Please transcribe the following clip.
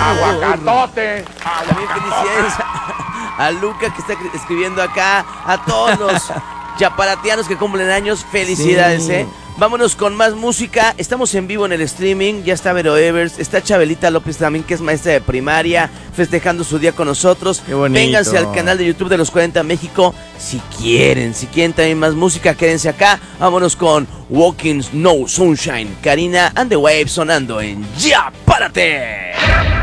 Aguacatote. También felicidades a Luca, que está escribiendo acá. A todos los chaparatianos que cumplen años, felicidades, Sí. Vámonos con más música. Estamos en vivo en el streaming. Ya está Vero Evers, está Chabelita López también, que es maestra de primaria, festejando su día con nosotros. Qué bonito. Vénganse al canal de YouTube de los 40 México si quieren también más música, quédense acá. Vámonos con Walking No Sunshine, Karina and the Waves sonando en Ya Párate.